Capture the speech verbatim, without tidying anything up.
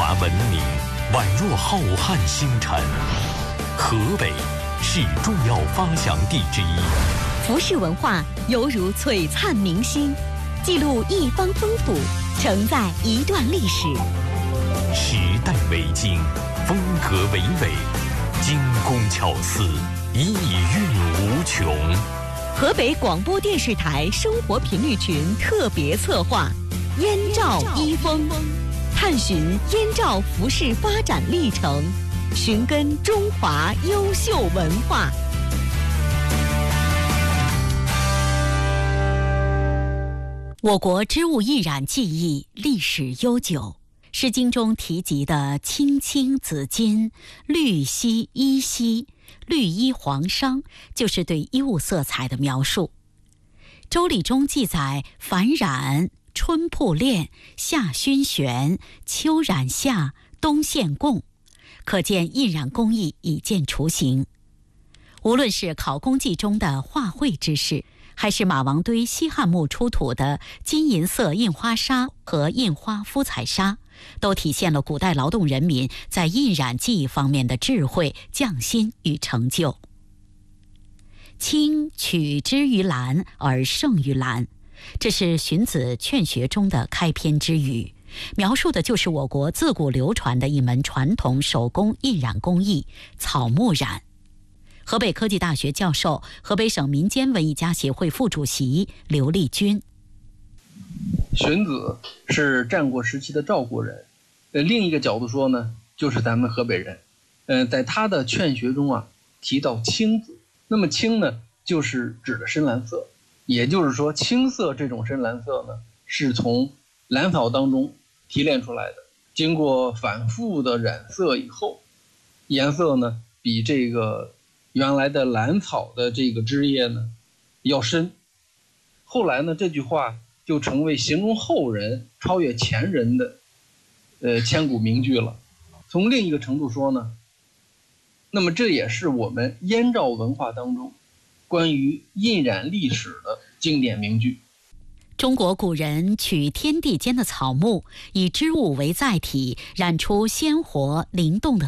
华文明宛若浩瀚星辰，河北是重要发祥地之一。 服饰文化犹如璀璨明星，记录一方风土，承载一段历史。 时代为经，风格为纬，精工巧思，意蕴无穷。 河北广播电视台生活频率群特别策划《燕赵衣风》，探寻燕赵服饰发展历程，寻根中华优秀文化。我国织物印染技艺历史悠久，《诗经》中提及的青青子衿、绿兮衣兮、绿衣黄裳，就是对衣物色彩的描述。《周礼》中记载：凡染，春曝炼，夏熏玄，秋染夏，冬献贡，可见印染工艺已见雏形。无论是考工记中的画绘之事，还是马王堆西汉墓出土的金银色印花纱和印花敷彩纱，都体现了古代劳动人民在印染技艺方面的智慧、匠心与成就。青取之于蓝而胜于蓝，这是荀子《劝学》中的开篇之语，描述的就是我国自古流传的一门传统手工印染工艺——草木染。河北科技大学教授、河北省民间文艺家协会副主席刘立军。 荀子是战国时期的赵国人，呃，另一个角度说呢，就是咱们河北人。呃，在他的《劝学》中啊，提到青字，那么青呢，就是指的深蓝色，也就是说，青色这种深蓝色呢，是从蓝草当中提炼出来的，经过反复的染色以后，颜色呢比这个原来的蓝草的这个枝叶呢要深。后来呢，这句话就成为形容后人超越前人的呃千古名句了。从另一个程度说呢，那么这也是我们燕赵文化当中关于印染历史的经典名句。 中国古人取天地间的草木，以织物为载体，染出鲜活灵动的